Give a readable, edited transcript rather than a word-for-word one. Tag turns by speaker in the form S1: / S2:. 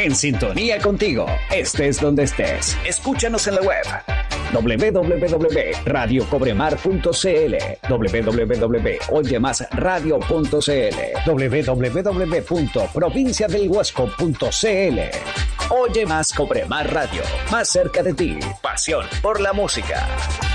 S1: en sintonía contigo, estés donde estés. Escúchanos en la web www.radiocobremar.cl, www.oyemasradio.cl, www.provinciadelhuasco.cl. Oye Más Cobremar Radio, más cerca de ti. Pasión por la música.